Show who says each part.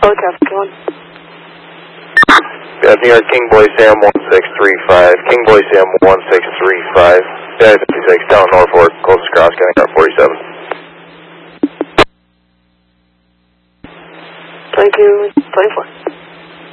Speaker 1: Oh, traffic 1.
Speaker 2: New York King Boy Sam 1635. King Boy Sam 1635. 56, down Norfolk, closest cross, getting out 47.
Speaker 1: Thank you, 24.